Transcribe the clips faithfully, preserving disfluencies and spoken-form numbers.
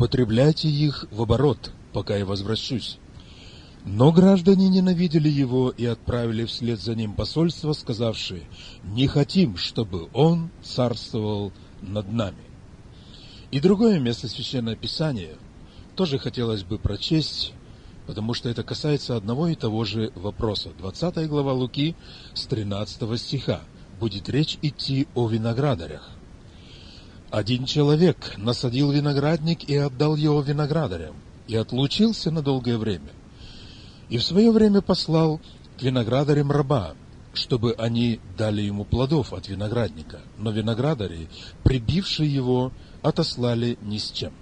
употребляйте их в оборот, пока я возвращусь». Но граждане ненавидели его и отправили вслед за ним посольство, сказавшие: «Не хотим, чтобы он царствовал над нами». И другое место Священного Писания тоже хотелось бы прочесть, потому что это касается одного и того же вопроса. двадцатая глава Луки с тринадцатого стиха. Будет речь идти о виноградарях. «Один человек насадил виноградник и отдал его виноградарям, и отлучился на долгое время. И в свое время послал к виноградарям раба, чтобы они дали ему плодов от виноградника. Но виноградари, прибившие его, отослали ни с чем.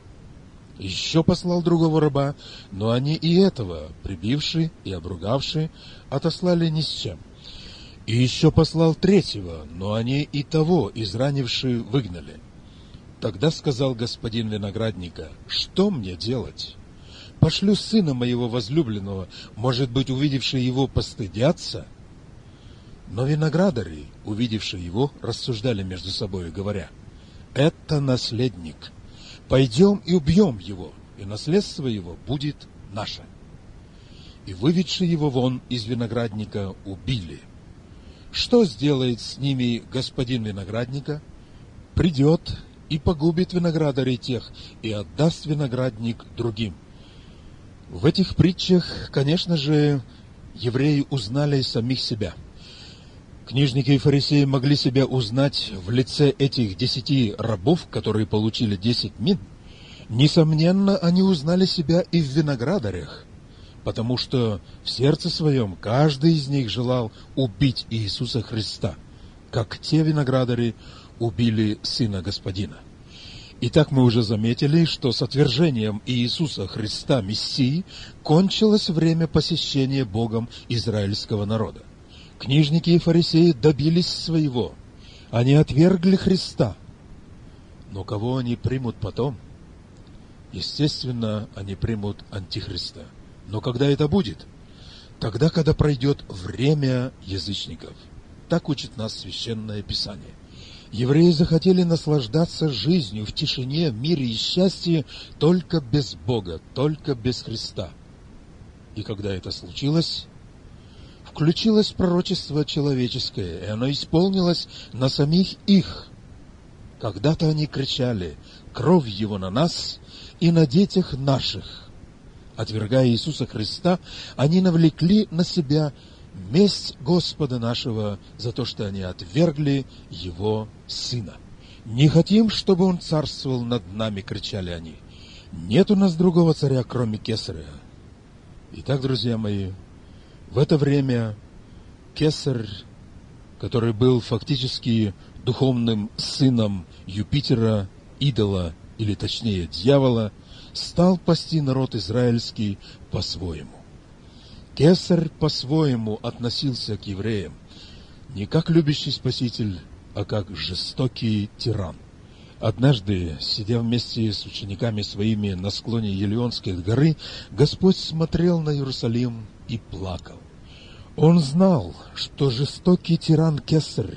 Еще послал другого раба, но они и этого, прибившие и обругавшие, отослали ни с чем. И еще послал третьего, но они и того, изранившие, выгнали. Тогда сказал господин виноградника: что мне делать? Пошлю сына моего возлюбленного, может быть, увидевшие его, постыдятся? Но виноградари, увидевшие его, рассуждали между собой, говоря: это наследник. Пойдем и убьем его, и наследство его будет наше. И, выведшие его вон из виноградника, убили. Что сделает с ними господин виноградника? Придет и погубит виноградарей тех, и отдаст виноградник другим. В этих притчах, конечно же, евреи узнали самих себя. Книжники и фарисеи могли себя узнать в лице этих десяти рабов, которые получили десять мин. Несомненно, они узнали себя и в виноградарях, потому что в сердце своем каждый из них желал убить Иисуса Христа, как те виноградари убили Сына Господина. Итак, мы уже заметили, что с отвержением Иисуса Христа, Мессии, кончилось время посещения Богом израильского народа. Книжники и фарисеи добились своего. Они отвергли Христа. Но кого они примут потом? Естественно, они примут Антихриста. Но когда это будет? Тогда, когда пройдет время язычников. Так учит нас Священное Писание. Евреи захотели наслаждаться жизнью в тишине, мире и счастье только без Бога, только без Христа. И когда это случилось, включилось пророчество человеческое, и оно исполнилось на самих их. Когда-то они кричали: «Кровь Его на нас и на детях наших». Отвергая Иисуса Христа, они навлекли на себя месть Господа нашего за то, что они отвергли Его Сына. «Не хотим, чтобы Он царствовал над нами», — кричали они. «Нет у нас другого царя, кроме Кесаря». Итак, друзья мои, в это время Кесарь, который был фактически духовным сыном Юпитера, идола, или точнее дьявола, стал пасти народ израильский по-своему. Кесарь по-своему относился к евреям, не как любящий Спаситель, а как жестокий тиран. Однажды, сидя вместе с учениками своими на склоне Елеонской горы, Господь смотрел на Иерусалим и плакал. Он знал, что жестокий тиран Кесарь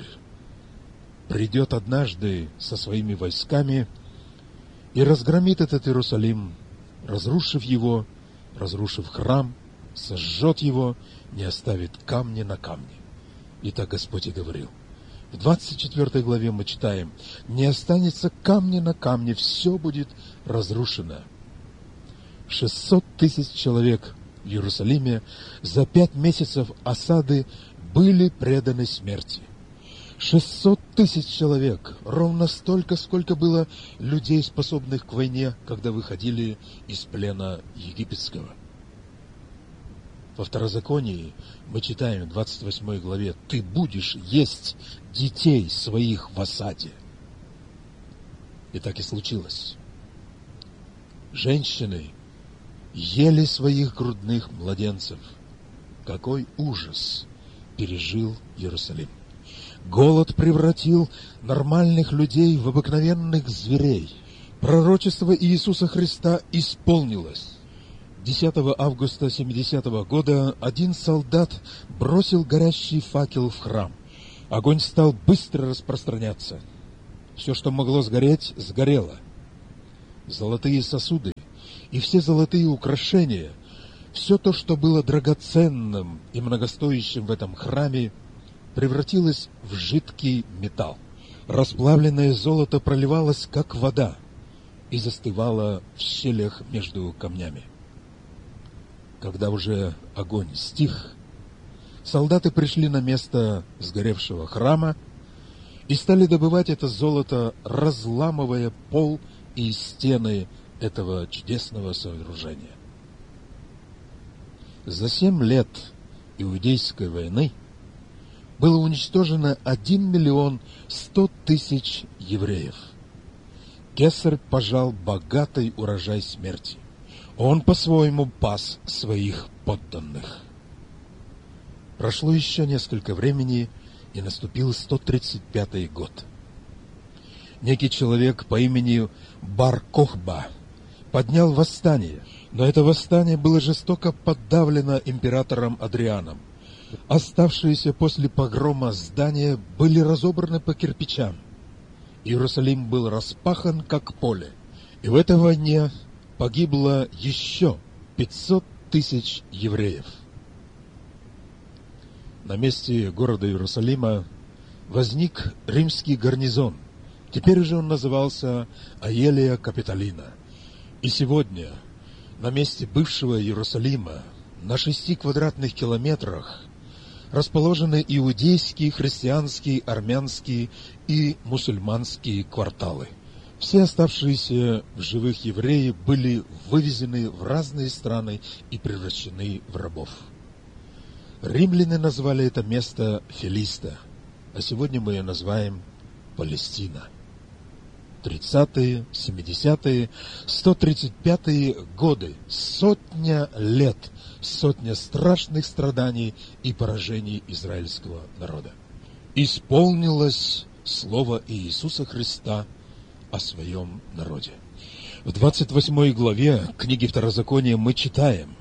придет однажды со своими войсками и разгромит этот Иерусалим, разрушив его, разрушив храм, сожжет его, не оставит камня на камне. И так Господь и говорил. В двадцать четвёртой главе мы читаем: «Не останется камня на камне, все будет разрушено». Шестьсот тысяч человек в Иерусалиме за пять месяцев осады были преданы смерти. Шестьсот тысяч человек, ровно столько, сколько было людей, способных к войне, когда выходили из плена египетского. Во Второзаконии мы читаем в двадцать восьмой главе: «Ты будешь есть детей своих в осаде». И так и случилось. Женщины ели своих грудных младенцев. Какой ужас пережил Иерусалим! Голод превратил нормальных людей в обыкновенных зверей. Пророчество Иисуса Христа исполнилось. десятого августа семидесятого года один солдат бросил горящий факел в храм. Огонь стал быстро распространяться. Все, что могло сгореть, сгорело. золотые сосуды и все золотые украшения, все то, что было драгоценным и многостоящим в этом храме, превратилось в жидкий металл. Расплавленное золото проливалось, как вода, и застывало в щелях между камнями. Когда уже огонь стих, солдаты пришли на место сгоревшего храма и стали добывать это золото, разламывая пол и стены этого чудесного сооружения. За семь лет Иудейской войны было уничтожено один миллион сто тысяч евреев. Кесарь пожал богатый урожай смерти. Он по-своему пас своих подданных. Прошло еще несколько времени, и наступил сто тридцать пятый год. Некий человек по имени Бар-Кохба поднял восстание, но это восстание было жестоко подавлено императором Адрианом. Оставшиеся после погрома здания были разобраны по кирпичам. Иерусалим был распахан, как поле, и в этой войне погибло еще пятьсот тысяч евреев. На месте города Иерусалима возник римский гарнизон. Теперь уже он назывался Аелия Капитолина. И сегодня на месте бывшего Иерусалима на шести квадратных километрах расположены иудейские, христианские, армянские и мусульманские кварталы. Все оставшиеся в живых евреи были вывезены в разные страны и превращены в рабов. Римляне назвали это место Филиста, а сегодня мы ее называем Палестина. тридцатые, семидесятые, сто тридцать пятые годы, сотня лет, сотня страшных страданий и поражений израильского народа. Исполнилось слово Иисуса Христа о своем народе. В двадцать восьмой главе книги Второзакония мы читаем: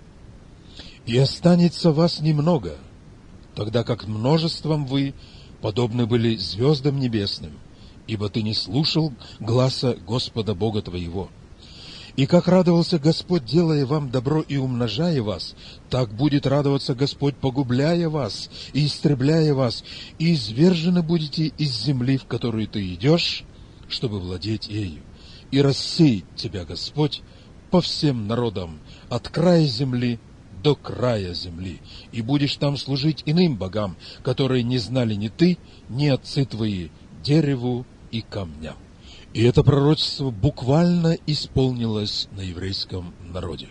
«И останется вас немного, тогда как множеством вы подобны были звездам небесным, ибо ты не слушал гласа Господа Бога твоего. И как радовался Господь, делая вам добро и умножая вас, так будет радоваться Господь, погубляя вас и истребляя вас, и извержены будете из земли, в которую ты идешь, чтобы владеть ею. И рассеет тебя Господь по всем народам, от края земли до края земли, и будешь там служить иным богам, которые не знали ни ты, ни отцы твои, дереву и камням». И это пророчество буквально исполнилось на еврейском народе.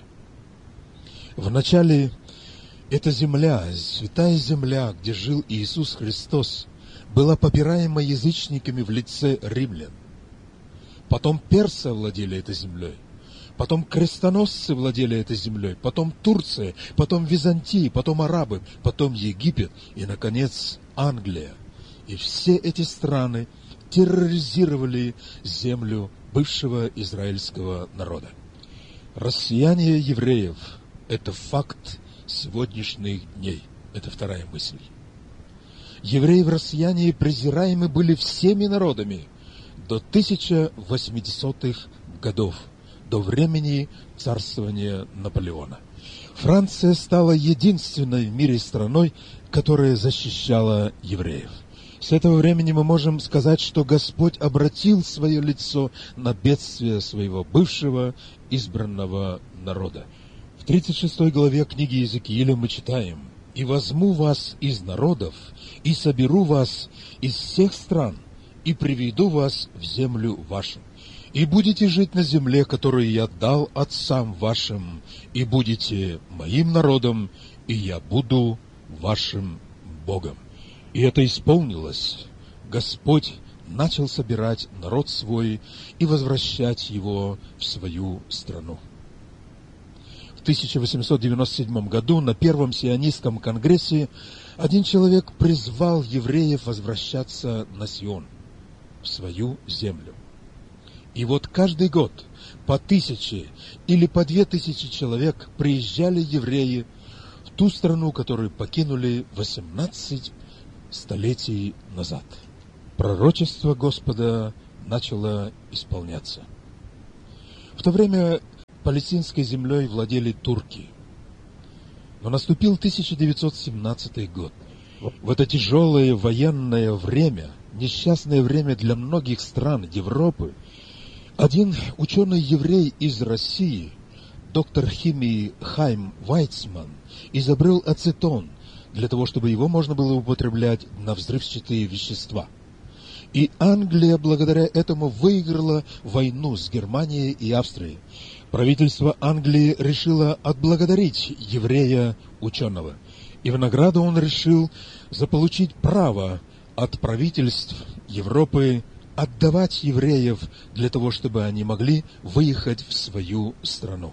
Вначале эта земля, святая земля, где жил Иисус Христос, была попираема язычниками в лице римлян. Потом персы владели этой землей, потом крестоносцы владели этой землей, потом Турция, потом Византия, потом арабы, потом Египет и, наконец, Англия. И все эти страны терроризировали землю бывшего израильского народа. Рассеяние евреев – это факт сегодняшних дней. Это вторая мысль. Евреи в рассеянии презираемы были всеми народами до тысяча восьмидесятых годов, до времени царствования Наполеона. Франция стала единственной в мире страной, которая защищала евреев. С этого времени мы можем сказать, что Господь обратил свое лицо на бедствие своего бывшего избранного народа. В тридцать шестой главе книги Иезекииля мы читаем: «И возьму вас из народов, и соберу вас из всех стран, и приведу вас в землю вашу. И будете жить на земле, которую я дал отцам вашим, и будете моим народом, и я буду вашим Богом». И это исполнилось. Господь начал собирать народ свой и возвращать его в свою страну. В тысяча восемьсот девяносто седьмом году на Первом сионистском конгрессе один человек призвал евреев возвращаться на Сион, в свою землю. И вот каждый год по тысяче или по две тысячи человек приезжали евреи в ту страну, которую покинули восемнадцать столетий назад. Пророчество Господа начало исполняться. то время палестинской землей владели турки. Но наступил тысяча девятьсот семнадцатый год. В это тяжелое военное время, несчастное время для многих стран Европы, один ученый-еврей из России, доктор химии Хайм Вайцман, изобрел ацетон для того, чтобы его можно было употреблять на взрывчатые вещества. И Англия благодаря этому выиграла войну с Германией и Австрией. Правительство Англии решило отблагодарить еврея-ученого, и в награду он решил заполучить право от правительств Европы отдавать евреев для того, чтобы они могли выехать в свою страну.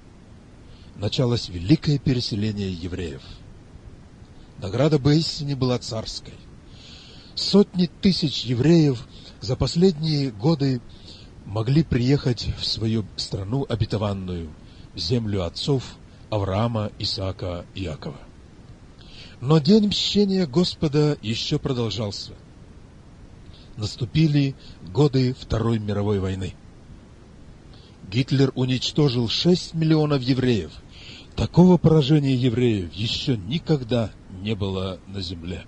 Началось великое переселение евреев. Награда поистине была царской. Сотни тысяч евреев за последние годы могли приехать в свою страну обетованную, в землю отцов Авраама, Исаака и Иакова. Но день мщения Господа еще продолжался. Наступили годы Второй мировой войны. Гитлер уничтожил шесть миллионов евреев. Такого поражения евреев еще никогда не было на земле.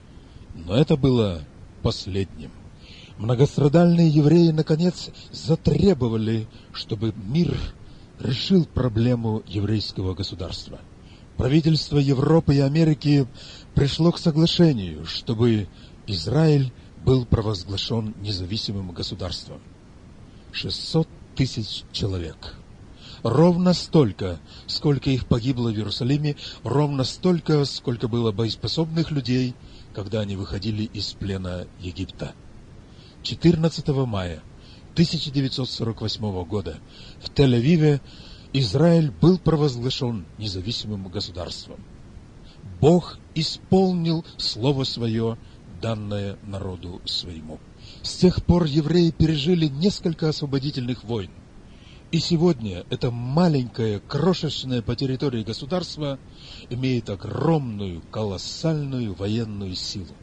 Но это было последним. Многострадальные евреи, наконец, затребовали, чтобы мир решил проблему еврейского государства. Правительство Европы и Америки пришло к соглашению, чтобы Израиль был провозглашен независимым государством. шестьсот тысяч человек. Ровно столько, сколько их погибло в Иерусалиме, ровно столько, сколько было боеспособных людей, когда они выходили из плена Египта. четырнадцатого мая тысяча девятьсот сорок восьмого года в Тель-Авиве Израиль был провозглашен независимым государством. Бог исполнил слово свое, данное народу своему. С тех пор евреи пережили несколько освободительных войн. И сегодня это маленькое, крошечное по территории государство имеет огромную, колоссальную военную силу.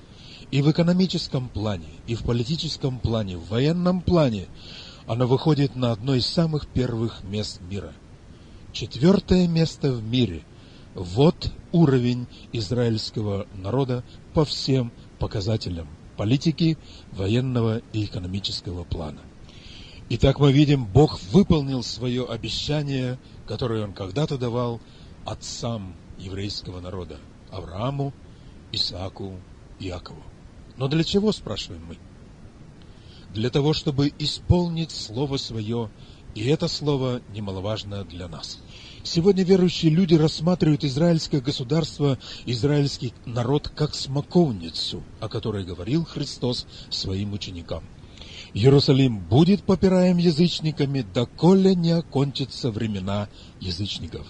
И в экономическом плане, и в политическом плане, в военном плане оно выходит на одно из самых первых мест мира. Четвертое место в мире. Вот уровень израильского народа по всем показателям политики, военного и экономического плана. Итак, мы видим, Бог выполнил свое обещание, которое Он когда-то давал отцам еврейского народа, Аврааму, Исааку, Иакову. Но для чего, спрашиваем мы? Для того, чтобы исполнить Слово Свое, и это Слово немаловажно для нас. Сегодня верующие люди рассматривают израильское государство, израильский народ как смоковницу, о которой говорил Христос своим ученикам. Иерусалим будет попираем язычниками, доколе не окончатся времена язычников.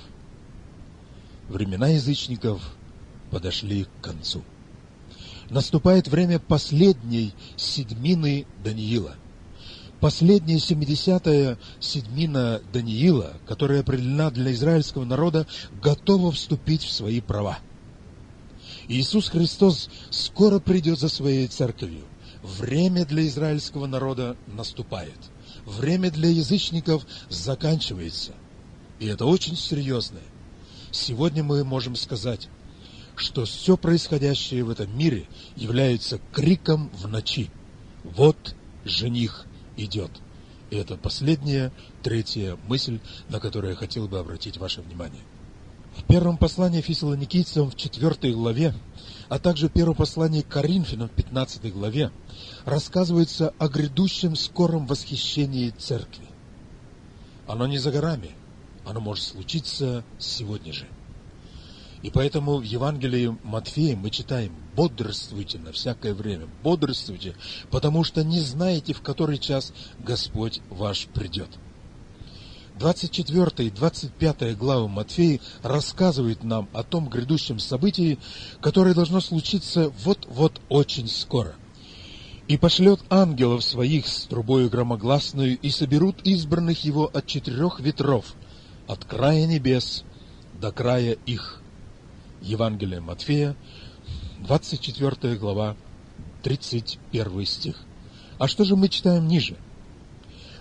Времена язычников подошли к концу. Наступает время последней седьмины Даниила. Последняя семидесятая седьмина Даниила, которая определена для израильского народа, готова вступить в свои права. Иисус Христос скоро придет за своей церковью. Время для израильского народа наступает. Время для язычников заканчивается. И это очень серьезно. Сегодня мы можем сказать, что все происходящее в этом мире является криком в ночи. Вот жених идет. И это последняя, третья мысль, на которую я хотел бы обратить ваше внимание. В первом послании Фессалоникийцам в четвёртой главе, а также в первом послании к Коринфянам в пятнадцатой главе рассказывается о грядущем скором восхищении церкви. Оно не за горами, оно может случиться сегодня же. И поэтому в Евангелии Матфея мы читаем: «Бодрствуйте на всякое время, бодрствуйте, потому что не знаете, в который час Господь ваш придет». двадцать четвёртая и двадцать пятая главы Матфея рассказывают нам о том грядущем событии, которое должно случиться вот-вот очень скоро. «И пошлет ангелов своих с трубою громогласную, и соберут избранных его от четырех ветров, от края небес до края их». Евангелие Матфея, двадцать четвёртая глава, тридцать первый стих. А что же мы читаем ниже?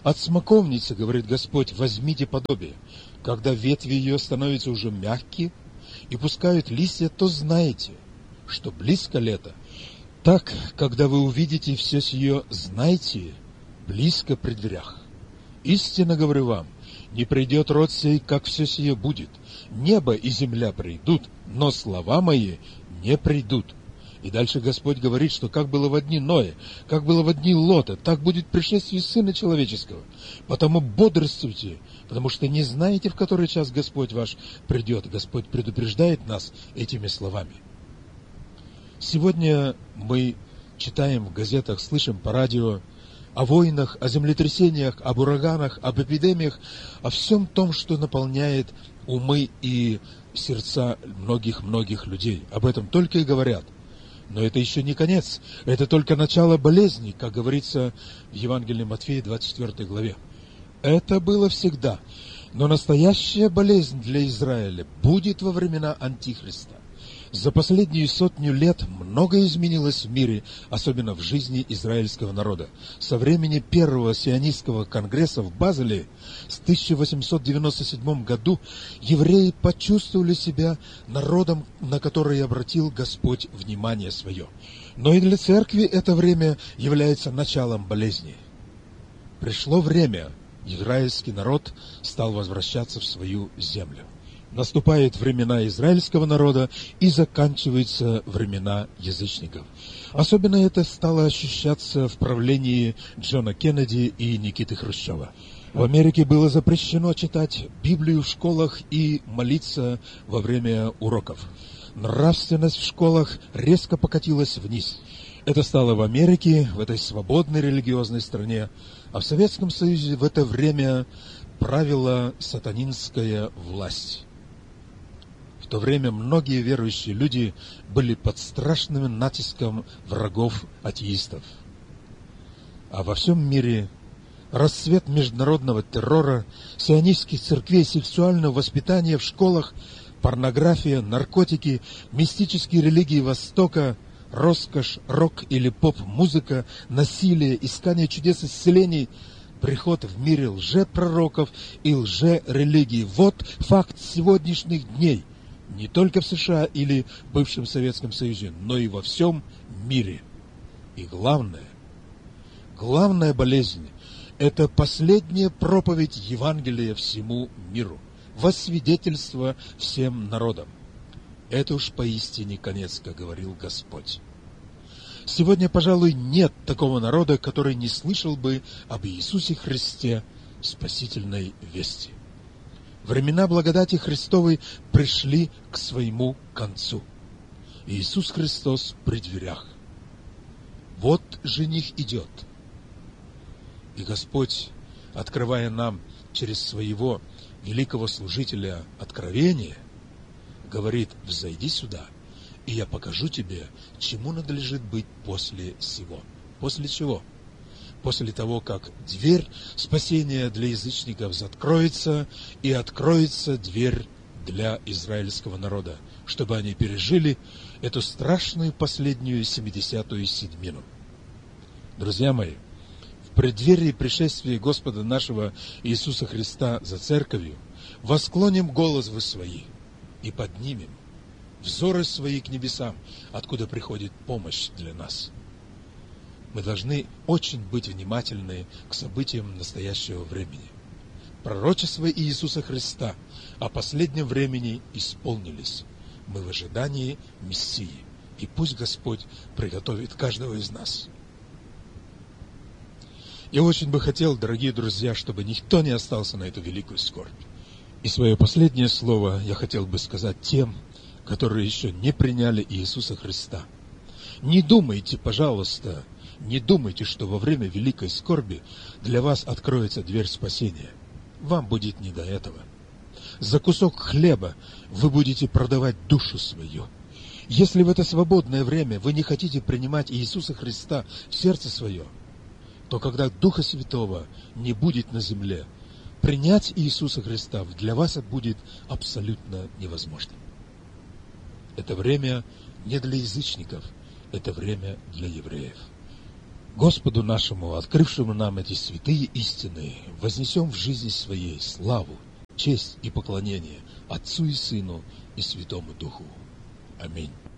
От смоковницы, говорит Господь, возьмите подобие. Когда ветви ее становятся уже мягкие и пускают листья, то знаете, что близко лето. Так, когда вы увидите все сие, знайте, близко при дверях. Истинно говорю вам, не придет род сей, как все сие будет. Небо и земля придут, но слова мои не придут. И дальше Господь говорит, что как было в дни Ноя, как было в дни Лота, так будет пришествие Сына Человеческого. Потому бодрствуйте, потому что не знаете, в который час Господь ваш придет. Господь предупреждает нас этими словами. Сегодня мы читаем в газетах, слышим по радио о войнах, о землетрясениях, об ураганах, об эпидемиях, о всем том, что наполняет умы и сердца многих-многих людей. Об этом только и говорят. Но это еще не конец. Это только начало болезни, как говорится в Евангелии Матфея, двадцать четвёртой главе. Это было всегда. Но настоящая болезнь для Израиля будет во времена Антихриста. За последнюю сотню лет многое изменилось в мире, особенно в жизни израильского народа. Со времени первого сионистского конгресса в Базеле в тысяча восемьсот девяносто седьмом году евреи почувствовали себя народом, на который обратил Господь внимание свое. Но и для церкви это время является началом болезни. Пришло время, израильский народ стал возвращаться в свою землю. Наступают времена израильского народа и заканчиваются времена язычников. Особенно это стало ощущаться в правлении Джона Кеннеди и Никиты Хрущева. В Америке было запрещено читать Библию в школах и молиться во время уроков. Нравственность в школах резко покатилась вниз. Это стало в Америке, в этой свободной религиозной стране, а в Советском Союзе в это время правила сатанинская власть. В то время многие верующие люди были под страшным натиском врагов атеистов. А во всем мире расцвет международного террора, сионистских церквей, сексуального воспитания в школах, порнография, наркотики, мистические религии Востока, роскошь, рок или поп-музыка, насилие, искание чудес исцелений, приход в мире лжепророков и лжерелигий. Вот факт сегодняшних дней. Не только в США или бывшем Советском Союзе, но и во всем мире. И главное, главная болезнь – это последняя проповедь Евангелия всему миру, во свидетельство всем народам. Это уж поистине конец, как говорил Господь. Сегодня, пожалуй, нет такого народа, который не слышал бы об Иисусе Христе, спасительной вести. Времена благодати Христовой пришли к своему концу. Иисус Христос при дверях. Вот жених идет. И Господь, открывая нам через своего великого служителя откровение, говорит: взойди сюда, и я покажу тебе, чему надлежит быть после сего. После чего? После того, как дверь спасения для язычников закроется, и откроется дверь для израильского народа, чтобы они пережили эту страшную последнюю семидесятую седьмину. Друзья мои, в преддверии пришествия Господа нашего Иисуса Христа за церковью восклоним головы свои и поднимем взоры свои к небесам, откуда приходит помощь для нас. Мы должны очень быть внимательны к событиям настоящего времени. Пророчества Иисуса Христа о последнем времени исполнились. Мы в ожидании Мессии. И пусть Господь приготовит каждого из нас. Я очень бы хотел, дорогие друзья, чтобы никто не остался на эту великую скорбь. И свое последнее слово я хотел бы сказать тем, которые еще не приняли Иисуса Христа. Не думайте, пожалуйста, не думайте, что во время великой скорби для вас откроется дверь спасения. Вам будет не до этого. За кусок хлеба вы будете продавать душу свою. Если в это свободное время вы не хотите принимать Иисуса Христа в сердце свое, то когда Духа Святого не будет на земле, принять Иисуса Христа для вас будет абсолютно невозможно. Это время не для язычников, это время для евреев. Господу нашему, открывшему нам эти святые истины, вознесем в жизни своей славу, честь и поклонение Отцу и Сыну и Святому Духу. Аминь.